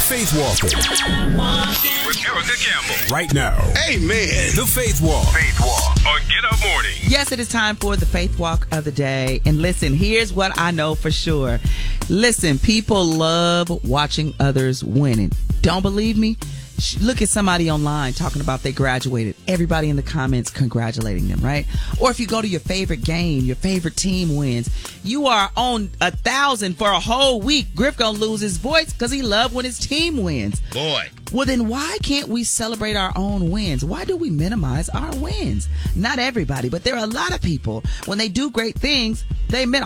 Faith Walker. With Erica Campbell. Right now. Amen. The Faith Walk. Faith Walk on Get Up Morning. Yes, it is time for the Faith Walk of the day. And listen, here's what I know for sure. Listen, people love watching others winning. Don't believe me? Look at somebody online talking about they graduated. Everybody in the comments congratulating them, right? Or if you go to your favorite game, your favorite team wins, you are on 1,000 for a whole week. Griff gonna lose his voice because he loved when his team wins. Boy. Well, then why can't we celebrate our own wins? Why do we minimize our wins? Not everybody, but there are a lot of people, when they do great things, they admit,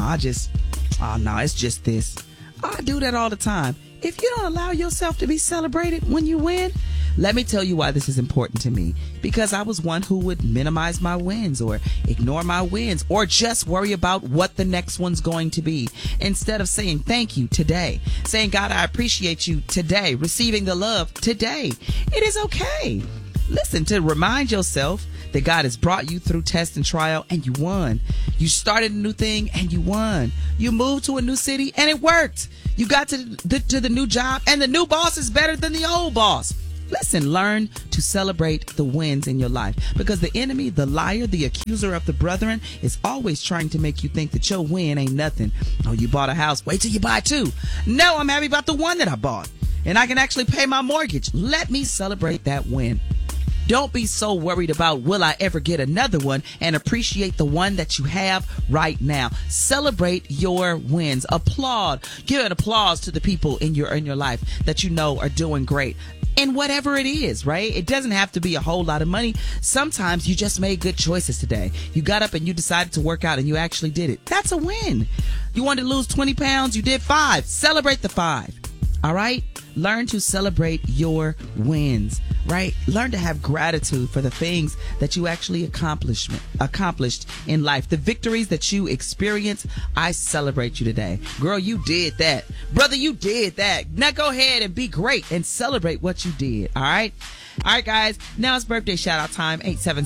it's just this. I do that all the time. If you don't allow yourself to be celebrated when you win, let me tell you why this is important to me. Because I was one who would minimize my wins or ignore my wins or just worry about what the next one's going to be. Instead of saying thank you today, saying, God, I appreciate you today, receiving the love today. It is okay. Listen, to remind yourself that God has brought you through test and trial and you won. You started a new thing and you won. You moved to a new city and it worked. You got to the new job and the new boss is better than the old boss. Listen, learn to celebrate the wins in your life because the enemy, the liar, the accuser of the brethren is always trying to make you think that your win ain't nothing. Oh, you bought a house. Wait till you buy two. No, I'm happy about the one that I bought and I can actually pay my mortgage. Let me celebrate that win. Don't be so worried about will I ever get another one and appreciate the one that you have right now. Celebrate your wins. Applaud. Give an applause to the people in your life that you know are doing great. And whatever it is, right? It doesn't have to be a whole lot of money. Sometimes you just made good choices today. You got up and you decided to work out and you actually did it. That's a win. You wanted to lose 20 pounds. You did 5. Celebrate the 5. All right? Learn to celebrate your wins, right? Learn to have gratitude for the things that you actually accomplished in life. The victories that you experience, I celebrate you today. Girl, you did that. Brother, you did that. Now go ahead and be great and celebrate what you did, all right? All right, guys, now it's birthday shout-out time,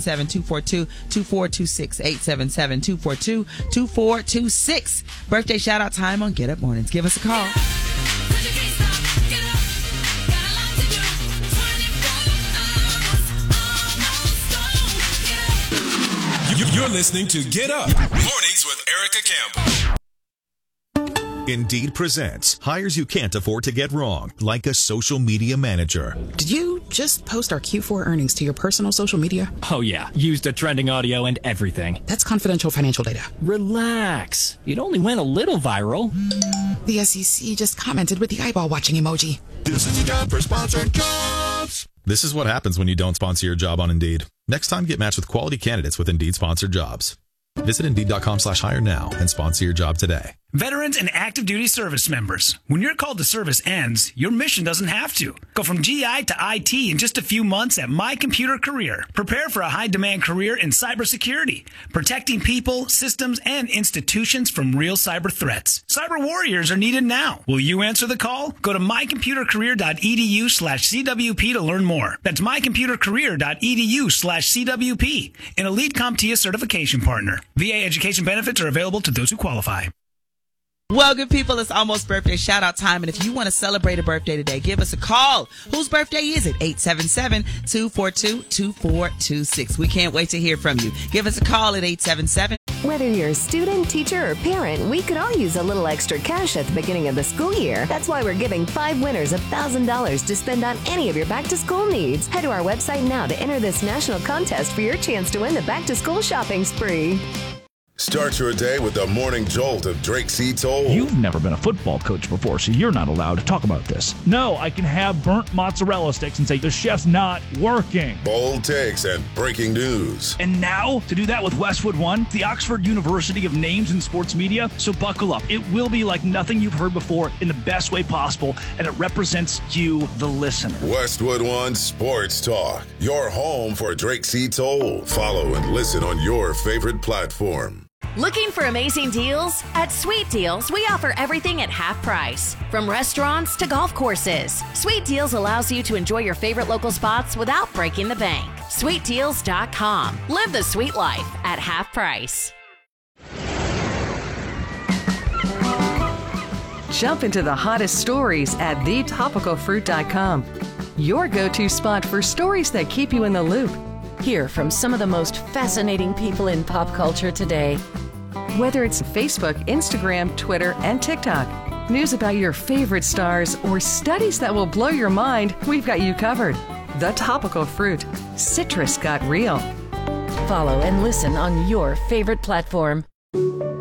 877-242-2426, 877-242-2426. Birthday shout-out time on Get Up Mornings. Give us a call. You're listening to Get Up Mornings with Erica Campbell. Indeed presents hires you can't afford to get wrong, like a social media manager. Did you just post our Q4 earnings to your personal social media? Oh yeah, used a trending audio and everything. That's confidential financial data. Relax. It only went a little viral. The SEC just commented with the eyeball watching emoji. This is your job for sponsored jobs. This is what happens when you don't sponsor your job on Indeed. Next time, get matched with quality candidates with Indeed sponsored jobs. Visit Indeed.com/hire now and sponsor your job today. Veterans and active duty service members, when your call to service ends, your mission doesn't have to. Go from GI to IT in just a few months at My Computer Career. Prepare for a high-demand career in cybersecurity, protecting people, systems, and institutions from real cyber threats. Cyber warriors are needed now. Will you answer the call? Go to mycomputercareer.edu/CWP to learn more. That's mycomputercareer.edu/CWP, an elite CompTIA certification partner. VA education benefits are available to those who qualify. Well, good people, it's almost birthday shout-out time, and if you want to celebrate a birthday today, give us a call. Whose birthday is it? 877-242-2426. We can't wait to hear from you. Give us a call at 877. Whether you're a student, teacher, or parent, we could all use a little extra cash at the beginning of the school year. That's why we're giving 5 winners $1,000 to spend on any of your back-to-school needs. Head to our website now to enter this national contest for your chance to win the back-to-school shopping spree. Start your day with the morning jolt of Drake C. Toll. You've never been a football coach before, so you're not allowed to talk about this. No, I can have burnt mozzarella sticks and say the chef's not working. Bold takes and breaking news. And now, to do that with Westwood One, the Oxford University of Names in Sports Media, so buckle up. It will be like nothing you've heard before in the best way possible, and it represents you, the listener. Westwood One Sports Talk, your home for Drake C. Toll. Follow and listen on your favorite platform. Looking for amazing deals? At Sweet Deals, we offer everything at half price. From restaurants to golf courses, Sweet Deals allows you to enjoy your favorite local spots without breaking the bank. SweetDeals.com. Live the sweet life at half price. Jump into the hottest stories at thetopicalfruit.com. Your go-to spot for stories that keep you in the loop. Hear from some of the most fascinating people in pop culture today. Whether it's Facebook, Instagram, Twitter, and TikTok, news about your favorite stars, or studies that will blow your mind, we've got you covered. The Topical Fruit. Citrus got real. Follow and listen on your favorite platform.